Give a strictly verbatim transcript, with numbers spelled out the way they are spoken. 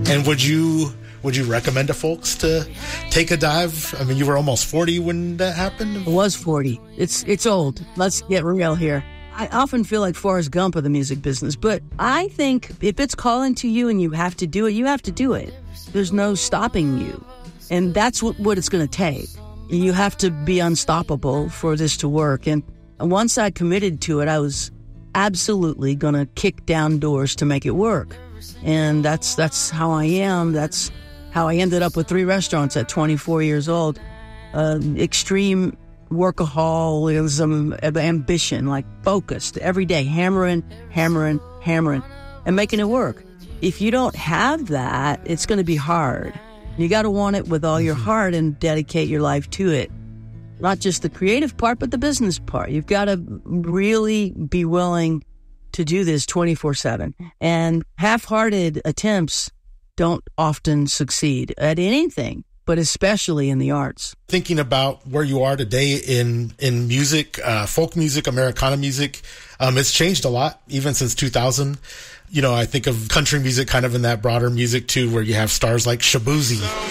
And would you would you recommend to folks to take a dive? I mean, you were almost forty when that happened. I was forty. It's it's old. Let's get real here. I often feel like Forrest Gump of the music business, but I think if it's calling to you and you have to do it, you have to do it. There's no stopping you. And that's what, what it's going to take. You have to be unstoppable for this to work. And once I committed to it, I was absolutely going to kick down doors to make it work. And that's that's how I am. That's how I ended up with three restaurants at twenty-four years old. Uh, extreme workaholism, ambition, like focused every day, hammering, hammering, hammering, and making it work. If you don't have that, it's going to be hard. You got to want it with all your heart and dedicate your life to it. Not just the creative part, but the business part. You've got to really be willing to do this twenty-four seven. And half-hearted attempts don't often succeed at anything, but especially in the arts. Thinking about where you are today in, in music, uh, folk music, Americana music, um, it's changed a lot, even since two thousand. You know, I think of country music kind of in that broader music too, where you have stars like Shaboozey.